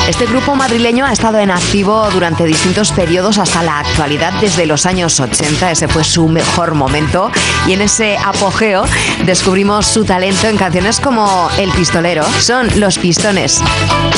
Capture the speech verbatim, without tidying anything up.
Este grupo madrileño ha estado en activo durante distintos periodos hasta la actualidad, desde los años ochenta. Ese fue su mejor momento y en ese apogeo descubrimos su talento en canciones como El Pistolero. Son Los Pistones.